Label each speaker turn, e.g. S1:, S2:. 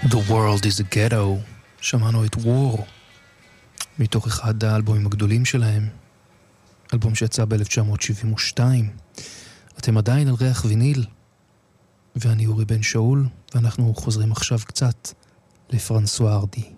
S1: The World is a Ghetto. שמענו את War מתוך אחד האלבומים הגדולים שלהם, אלבום שיצא ב-1972. אתם עדיין על ריח ויניל, ואני אורי בן שאול, ואנחנו חוזרים עכשיו קצת לפרנסואה ארדי.